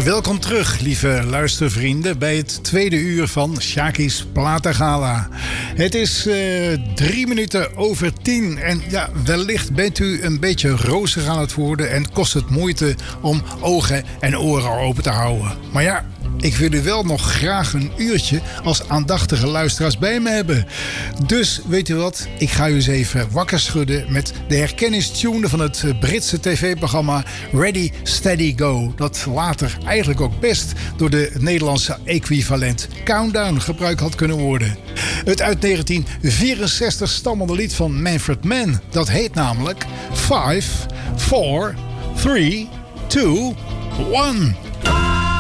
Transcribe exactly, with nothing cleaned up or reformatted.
Welkom terug, lieve luistervrienden, bij het tweede uur van Shaki's Platengala. Het is uh, drie minuten over tien en ja, wellicht bent u een beetje rozig aan het worden en kost het moeite om ogen en oren open te houden. Maar ja, ik wil u wel nog graag een uurtje als aandachtige luisteraars bij me hebben. Dus weet u wat, ik ga u eens even wakker schudden met de herkenningstune van het Britse tv-programma Ready, Steady, Go. Dat later eigenlijk ook best door de Nederlandse equivalent Countdown gebruikt had kunnen worden. Het uit negentien vierenzestig stammende lied van Manfred Mann, dat heet namelijk vijf, vier, drie, twee, één.